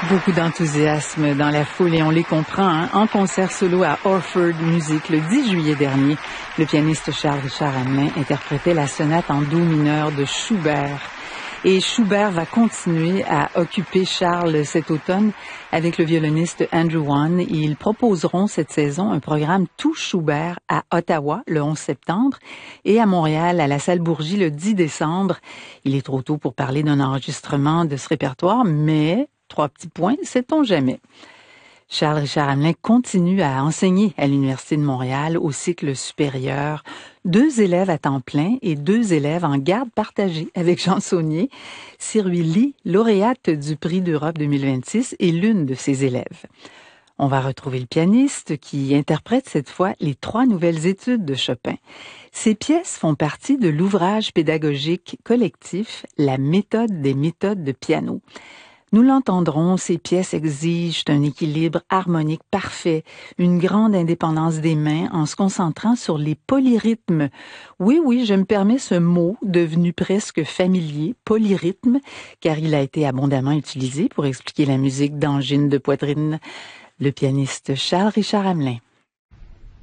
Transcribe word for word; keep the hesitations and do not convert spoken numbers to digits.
Beaucoup d'enthousiasme dans la foule et on les comprend. Hein? En concert solo à Orford Music le dix juillet dernier, le pianiste Charles-Richard Hamelin interprétait la sonate en do mineur de Schubert. Et Schubert va continuer à occuper Charles cet automne avec le violoniste Andrew Wan. Ils proposeront cette saison un programme tout Schubert à Ottawa le onze septembre et à Montréal à la Salle Bourgie le dix décembre. Il est trop tôt pour parler d'un enregistrement de ce répertoire, mais trois petits points, sait-on jamais. Charles-Richard Hamelin continue à enseigner à l'Université de Montréal au cycle supérieur. Deux élèves à temps plein et deux élèves en garde partagée avec Jean Saunier. Sirui Lee, lauréate du Prix d'Europe deux mille vingt-six, est l'une de ses élèves. On va retrouver le pianiste qui interprète cette fois les trois nouvelles études de Chopin. Ces pièces font partie de l'ouvrage pédagogique collectif « La méthode des méthodes de piano ». Nous l'entendrons, ces pièces exigent un équilibre harmonique parfait, une grande indépendance des mains en se concentrant sur les polyrythmes. Oui, oui, je me permets ce mot devenu presque familier, polyrythme, car il a été abondamment utilisé pour expliquer la musique d'angine de poitrine. Le pianiste Charles-Richard Hamelin.